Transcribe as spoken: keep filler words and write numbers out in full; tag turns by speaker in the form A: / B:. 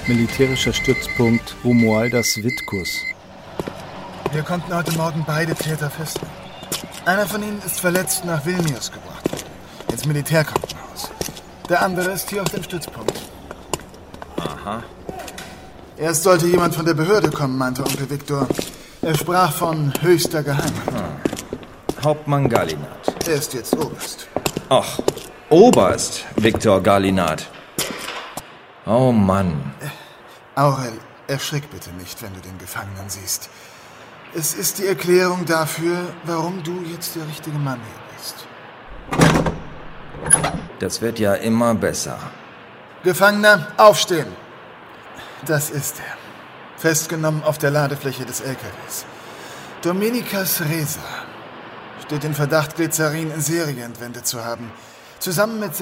A: Militärischer Stützpunkt Romualdas Vitkus.
B: Wir konnten heute Morgen beide Täter festnehmen. Einer von ihnen ist verletzt nach Vilnius gebracht worden, ins Militärkrankenhaus. Der andere ist hier auf dem Stützpunkt.
C: Aha.
B: Erst sollte jemand von der Behörde kommen, meinte Onkel Viktor. Er sprach von höchster Geheimheit.
C: Hm. Hauptmann Galinat.
B: Er ist jetzt Oberst.
C: Ach, Oberst Viktor Galinat. Oh Mann.
B: Aurel, erschrick bitte nicht, wenn du den Gefangenen siehst. Es ist die Erklärung dafür, warum du jetzt der richtige Mann hier bist.
C: Das wird ja immer besser.
B: Gefangener, aufstehen! Das ist er. Festgenommen auf der Ladefläche des L K Ws. Dominikas Reza steht in Verdacht, Glycerin in Serie entwendet zu haben. Zusammen mit